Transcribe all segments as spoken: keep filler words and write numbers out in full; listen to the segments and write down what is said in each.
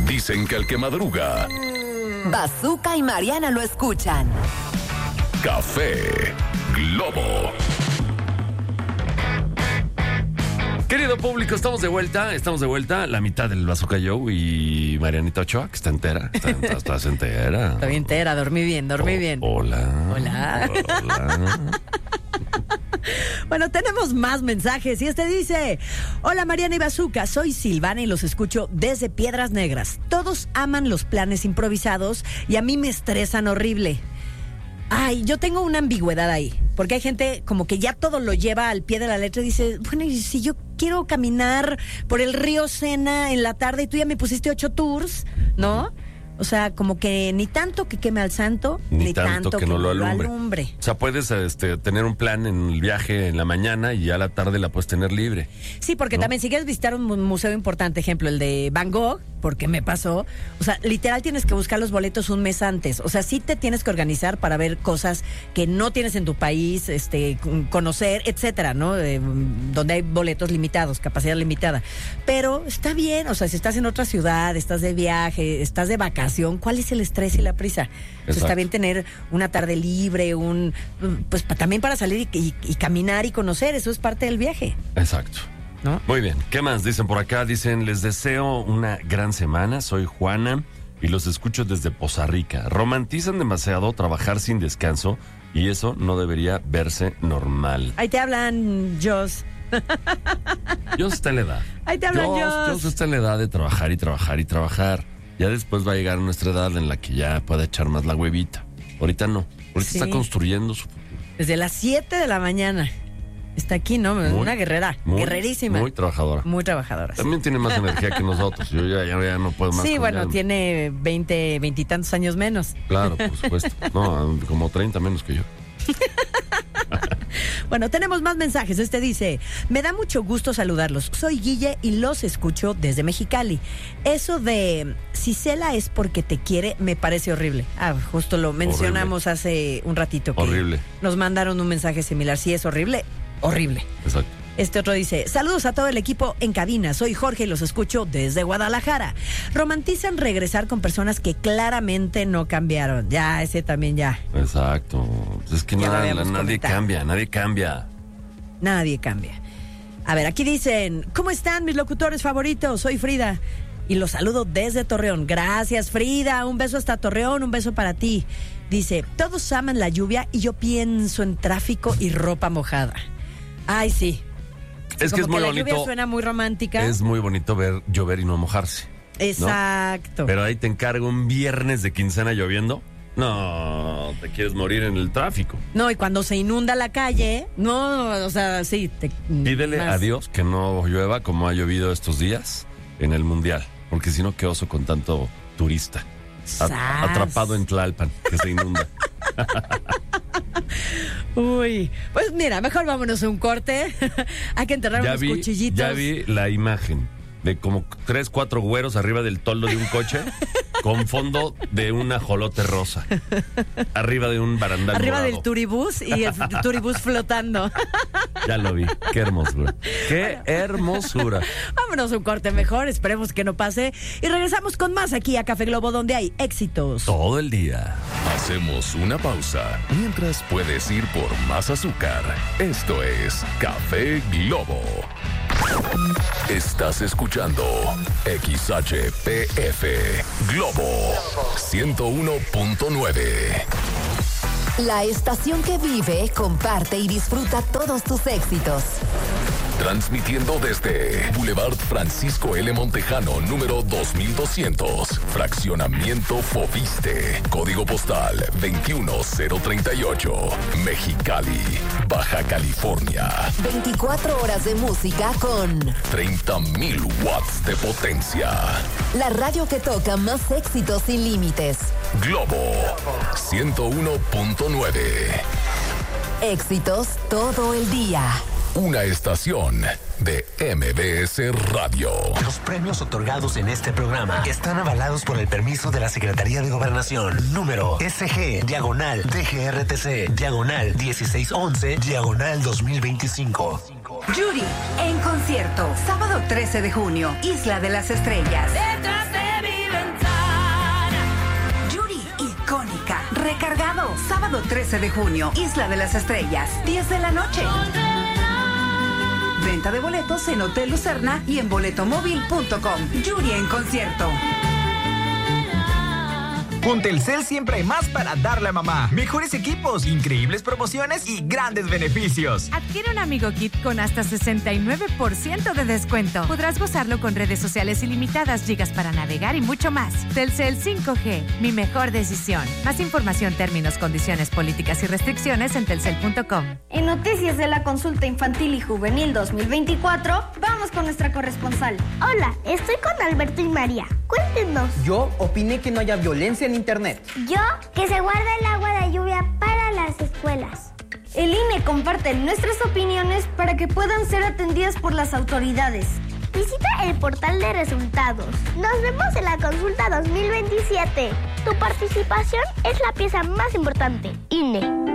Dicen que el que madruga... Bazooka y Mariana lo escuchan. Café Globo. Querido público, estamos de vuelta, estamos de vuelta, la mitad del Bazooka Joe y Marianita Ochoa, que está entera, está, está, estás entera. Está bien entera, dormí bien, dormí Oh, bien. Hola. Hola. Hola. Bueno, tenemos más mensajes y este dice: hola Mariana y Bazooka, soy Silvana y los escucho desde Piedras Negras. Todos aman los planes improvisados y a mí me estresan horrible. Ay, yo tengo una ambigüedad ahí, porque hay gente como que ya todo lo lleva al pie de la letra y dice, bueno, y si yo quiero caminar por el río Sena en la tarde y tú ya me pusiste ocho tours, ¿no? O sea, como que ni tanto que queme al santo, Ni, ni, tanto, tanto que, no lo alumbre. alumbre. O sea, puedes este, tener un plan en el viaje en la mañana y ya a la tarde la puedes tener libre. Sí, porque ¿no? también si quieres visitar un mu- museo importante, ejemplo, el de Van Gogh, porque me pasó, o sea, literal tienes que buscar los boletos un mes antes. O sea, sí te tienes que organizar para ver cosas que no tienes en tu país, este, c- conocer, etcétera, ¿no? Eh, donde hay boletos limitados, capacidad limitada. Pero está bien, o sea, si estás en otra ciudad, estás de viaje, estás de vacación, ¿cuál es el estrés y la prisa? O sea, está bien tener una tarde libre, un, pues pa- también para salir y, y- y caminar y conocer, eso es parte del viaje, Exacto. ¿no? Muy bien, ¿qué más dicen por acá? Dicen, les deseo una gran semana, soy Juana y los escucho desde Poza Rica. Romantizan demasiado trabajar sin descanso y eso no debería verse normal. Ahí te hablan, Jos. Dios está en la edad. Ahí te hablan, Dios, Jos. Dios está en la edad de trabajar y trabajar y trabajar. Ya después va a llegar nuestra edad en la que ya pueda echar más la huevita. Ahorita no, ahorita Sí. está construyendo su... Desde las siete de la mañana. Está aquí, ¿no? Muy, Una guerrera, muy, guerrerísima. Muy trabajadora. Muy trabajadora. sí. También tiene más energía que nosotros. Yo ya, ya, ya no puedo más. Sí, con bueno, ella. tiene veinte, veintitantos años menos. Claro, por supuesto. No, como treinta menos que yo. Bueno, tenemos más mensajes. Este dice, me da mucho gusto saludarlos. Soy Guille y los escucho desde Mexicali. Eso de si Cela es porque te quiere me parece horrible. Ah, justo lo mencionamos hace un ratito. Que Horrible. Nos mandaron un mensaje similar. Si es horrible, horrible. Exacto. Este otro dice, saludos a todo el equipo en cabina, soy Jorge y los escucho desde Guadalajara. Romantizan regresar con personas que claramente no cambiaron. Ya, ese también ya. Exacto. Es que Ya lo nada, habíamos nadie comentado. cambia, nadie cambia. Nadie cambia. A ver, aquí dicen, ¿cómo están mis locutores favoritos? Soy Frida y los saludo desde Torreón. Gracias, Frida. Un beso hasta Torreón, un beso para ti. Dice, todos aman la lluvia y yo pienso en tráfico y ropa mojada. Ay, sí. Es que Como es muy la bonito. lluvia suena muy romántica. Es muy bonito ver llover y no mojarse. ¿no? Exacto. Pero ahí te encargo un viernes de quincena lloviendo. No, te quieres morir en el tráfico. No, y cuando se inunda la calle, no, o sea, sí. Te, Pídele más. a Dios que no llueva como ha llovido estos días en el Mundial. Porque si no, qué oso con tanto turista. A- Sas. atrapado en Tlalpan, que se inunda. Uy, pues mira, mejor vámonos a un corte. Hay que enterrar Ya unos vi, cuchillitos. ya vi la imagen de como tres, cuatro güeros arriba del toldo de un coche con fondo de un ajolote rosa. Arriba de un barandal Arriba morado. del turibús y el turibús flotando. Ya lo vi. Qué hermosura. Qué hermosura. Vámonos a un corte mejor, esperemos que no pase. Y regresamos con más aquí a Café Globo, donde hay éxitos. Todo el día. Hacemos una pausa mientras puedes ir por más azúcar. Esto es Café Globo. Estás escuchando X H P F Globo ciento uno punto nueve. La estación que vive, comparte y disfruta todos tus éxitos. Transmitiendo desde Boulevard Francisco L. Montejano, número dos mil doscientos. Fraccionamiento Foviste. Código postal veintiuno cero treinta y ocho. Mexicali, Baja California. veinticuatro horas de música con treinta mil watts de potencia. la radio que toca más éxitos sin límites. Globo ciento uno punto nueve. Éxitos todo el día. Una estación de M B S Radio. Los premios otorgados en este programa están avalados por el permiso de la Secretaría de Gobernación. Número S G, diagonal, D G R T C, diagonal dieciséis once, diagonal dos mil veinticinco. Yuri, en concierto, sábado trece de junio, Isla de las Estrellas. Detrás de mi ventana icónica. Recargado. Sábado trece de junio. Isla de las Estrellas. diez de la noche. Venta de boletos en Hotel Lucerna y en boletomóvil punto com. Yuri en concierto. Con Telcel siempre hay más para darle a mamá. Mejores equipos, increíbles promociones y grandes beneficios. Adquiere un Amigo Kit con hasta sesenta y nueve por ciento de descuento. Podrás gozarlo con redes sociales ilimitadas, gigas para navegar y mucho más. Telcel cinco G, mi mejor decisión. Más información, términos, condiciones, políticas y restricciones en telcel punto com. En noticias de la consulta infantil y juvenil dos mil veinticuatro, vamos con nuestra corresponsal. Hola, estoy con Alberto y María. Cuéntenos. Yo opiné que no haya violencia en internet. Yo, que se guarda el agua de lluvia para las escuelas. El I N E comparte nuestras opiniones para que puedan ser atendidas por las autoridades. Visita el portal de resultados. Nos vemos en la consulta dos mil veintisiete. Tu participación es la pieza más importante. I N E.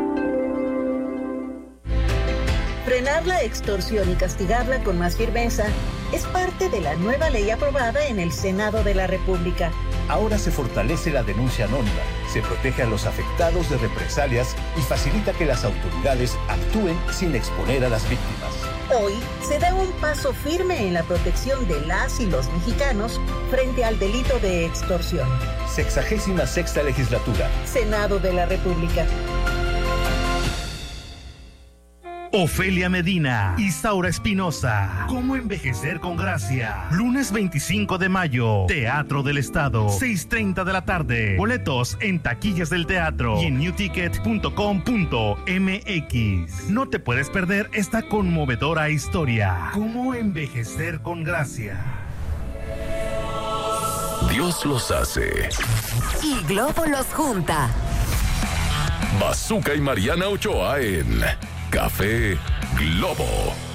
Frenar la extorsión y castigarla con más firmeza es parte de la nueva ley aprobada en el Senado de la República. Ahora se fortalece la denuncia anónima, se protege a los afectados de represalias y facilita que las autoridades actúen sin exponer a las víctimas. Hoy se da un paso firme en la protección de las y los mexicanos frente al delito de extorsión. Sexagésima sexta legislatura. Senado de la República. Ofelia Medina, Isaura Espinosa. ¿Cómo envejecer con gracia? Lunes veinticinco de mayo, Teatro del Estado, seis treinta de la tarde. Boletos en taquillas del teatro y en new ticket punto com punto m x. No te puedes perder esta conmovedora historia. ¿Cómo envejecer con gracia? Dios los hace. Y Globo los junta. Bazooka y Mariana Ochoa en Café Globo.